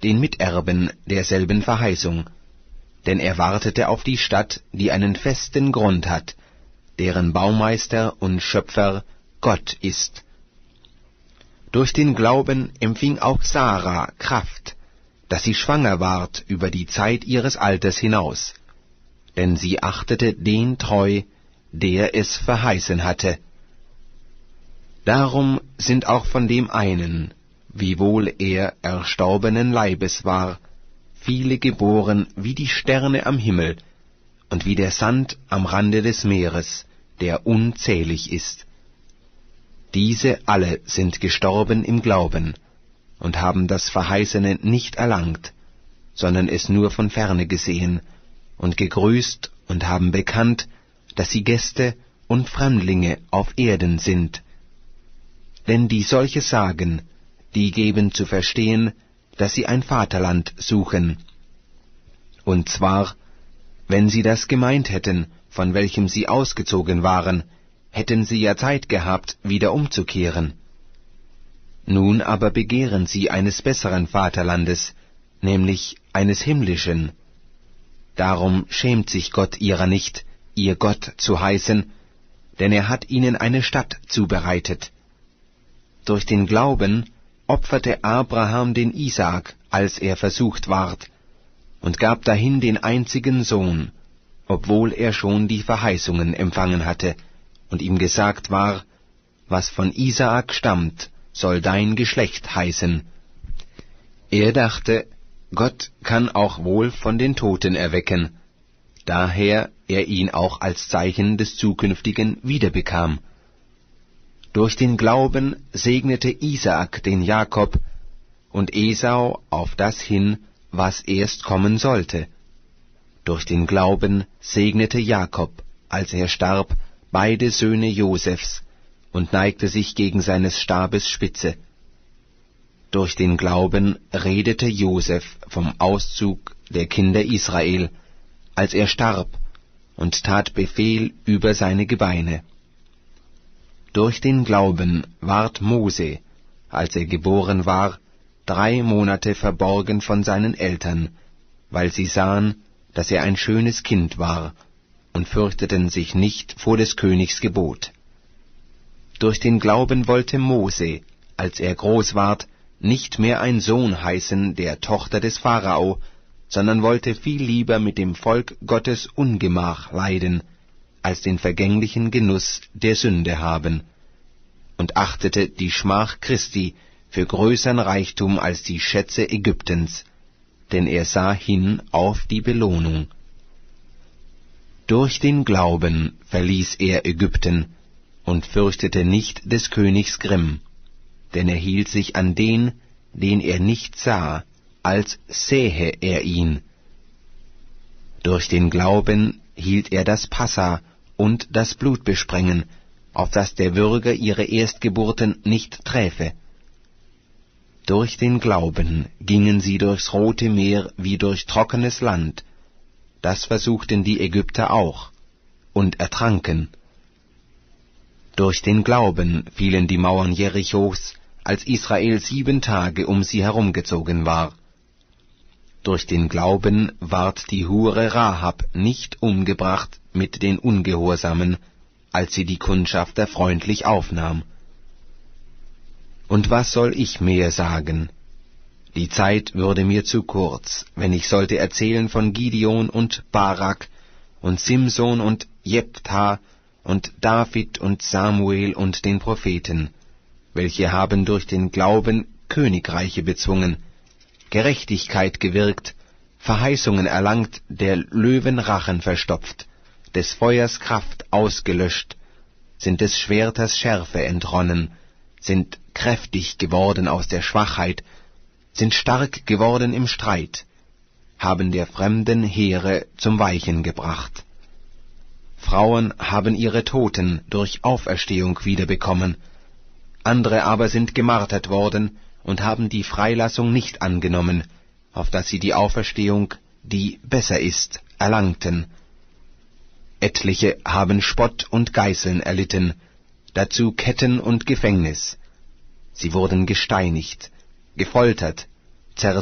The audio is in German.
den Miterben derselben Verheißung, denn er wartete auf die Stadt, die einen festen Grund hat, deren Baumeister und Schöpfer Gott ist. Durch den Glauben empfing auch Sara Kraft, dass sie schwanger ward über die Zeit ihres Alters hinaus, denn sie achtete den treu, der es verheißen hatte. Darum sind auch von dem einen, wiewohl er erstorbenen Leibes war, viele geboren wie die Sterne am Himmel und wie der Sand am Rande des Meeres, der unzählig ist. Diese alle sind gestorben im Glauben und haben das Verheißene nicht erlangt, sondern es nur von ferne gesehen und gegrüßt und haben bekannt, dass sie Gäste und Fremdlinge auf Erden sind. Denn die solche sagen, die geben zu verstehen, dass sie ein Vaterland suchen. Und zwar, wenn sie das gemeint hätten, von welchem sie ausgezogen waren, hätten sie ja Zeit gehabt, wieder umzukehren. Nun aber begehren sie eines besseren Vaterlandes, nämlich eines himmlischen. Darum schämt sich Gott ihrer nicht, ihr Gott zu heißen, denn er hat ihnen eine Stadt zubereitet. Durch den Glauben opferte Abraham den Isaak, als er versucht ward, und gab dahin den einzigen Sohn, obwohl er schon die Verheißungen empfangen hatte, und ihm gesagt war, was von Isaak stammt, soll dein Geschlecht heißen. Er dachte, Gott kann auch wohl von den Toten erwecken, daher er ihn auch als Zeichen des Zukünftigen wiederbekam. Durch den Glauben segnete Isaak den Jakob und Esau auf das hin, was erst kommen sollte. Durch den Glauben segnete Jakob, als er starb, beide Söhne Josefs und neigte sich gegen seines Stabes Spitze. Durch den Glauben redete Josef vom Auszug der Kinder Israel, als er starb, und tat Befehl über seine Gebeine. Durch den Glauben ward Mose, als er geboren war, 3 Monate verborgen von seinen Eltern, weil sie sahen, dass er ein schönes Kind war, und fürchteten sich nicht vor des Königs Gebot. Durch den Glauben wollte Mose, als er groß ward, nicht mehr ein Sohn heißen der Tochter des Pharao, sondern wollte viel lieber mit dem Volk Gottes Ungemach leiden, als den vergänglichen Genuss der Sünde haben, und achtete die Schmach Christi für größern Reichtum als die Schätze Ägyptens, denn er sah hin auf die Belohnung. Durch den Glauben verließ er Ägypten und fürchtete nicht des Königs Grimm, denn er hielt sich an den, den er nicht sah, als sähe er ihn. Durch den Glauben hielt er das Passa und das Blutbesprengen, auf dass der Würger ihre Erstgeburten nicht träfe. Durch den Glauben gingen sie durchs Rote Meer wie durch trockenes Land. Das versuchten die Ägypter auch, und ertranken. Durch den Glauben fielen die Mauern Jerichos, als Israel 7 Tage um sie herumgezogen war. Durch den Glauben ward die Hure Rahab nicht umgebracht mit den Ungehorsamen, als sie die Kundschafter freundlich aufnahm. Und was soll ich mehr sagen? Die Zeit würde mir zu kurz, wenn ich sollte erzählen von Gideon und Barak und Simson und Jephthah und David und Samuel und den Propheten, welche haben durch den Glauben Königreiche bezwungen, Gerechtigkeit gewirkt, Verheißungen erlangt, der Löwen Rachen verstopft, des Feuers Kraft ausgelöscht, sind des Schwerters Schärfe entronnen, sind kräftig geworden aus der Schwachheit, sind stark geworden im Streit, haben der fremden Heere zum Weichen gebracht. Frauen haben ihre Toten durch Auferstehung wiederbekommen, andere aber sind gemartert worden und haben die Freilassung nicht angenommen, auf dass sie die Auferstehung, die besser ist, erlangten. Etliche haben Spott und Geißeln erlitten, dazu Ketten und Gefängnis. Sie wurden gesteinigt, gefoltert,